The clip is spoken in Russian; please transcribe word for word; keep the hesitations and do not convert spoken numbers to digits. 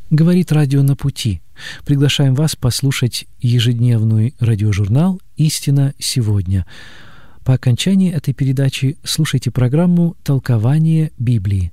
Говорит радио «На пути». Приглашаем вас послушать ежедневный радиожурнал «Истина сегодня». По окончании этой передачи слушайте программу «Толкование Библии».